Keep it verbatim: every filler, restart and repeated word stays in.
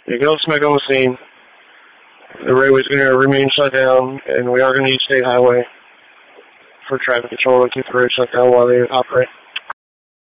You go smack on the scene. The railway's going to remain shut down, and we are going to use state highway for traffic control to keep the road shut down while they operate.